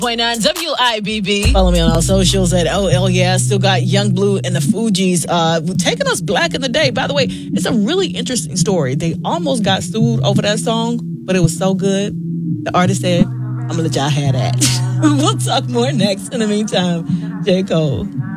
WIBB. Follow me on all socials at yeah. Still got Young Blue and the Fugees taking us back in the day. By the way, it's a really interesting story. They almost got sued over that song, but it was so good. The artist said, I'm going to let y'all have that. We'll talk more next. In the meantime, J. Cole.